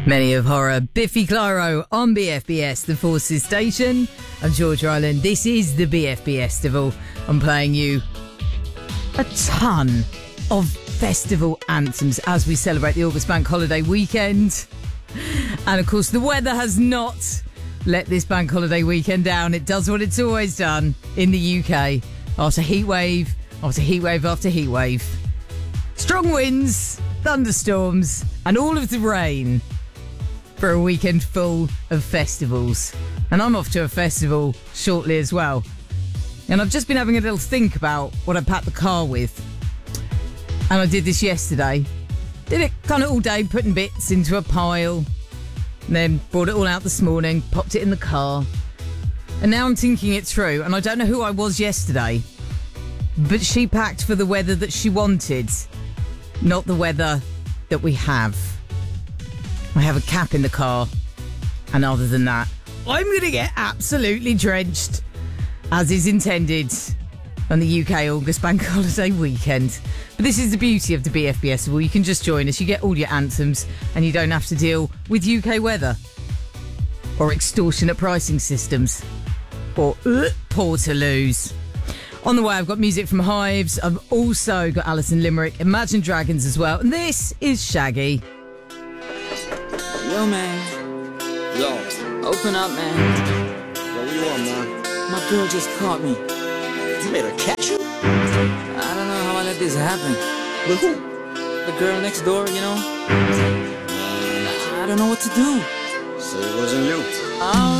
Many of horror, Biffy Clyro on BFBS, the Forces Station. I'm George Island. This is the BFBS Festival. I'm playing you a ton of festival anthems as we celebrate the August Bank Holiday weekend. And of course, the weather has not let this Bank Holiday weekend down. It does what it's always done in the UK. After heat wave, after heat wave, after heat wave. Strong winds, thunderstorms, and all of the rain for a weekend full of festivals. And I'm off to a festival shortly as well. And I've just been having a little think about what I packed the car with. And I did this yesterday. Did it kind of all day, putting bits into a pile. And then brought it all out this morning, popped it in the car. And now I'm thinking it through. And I don't know who I was yesterday. But she packed for the weather that she wanted. Not the weather that we have. I have a cap in the car, and other than that, I'm going to get absolutely drenched, as is intended on the UK August Bank Holiday weekend. But this is the beauty of the BFBS Festival. You can just join us, you get all your anthems, and you don't have to deal with UK weather, or extortionate pricing systems, or Portaloos. On the way, I've got music from Hives. I've also got Alison Limerick, Imagine Dragons as well, and this is Shaggy. Yo, man. Yo. Open up, man. Yo, what you want, man? My girl just caught me. You made her catch you? I don't know how I let this happen. With who? The girl next door, you know? I don't know what to do. So it wasn't you.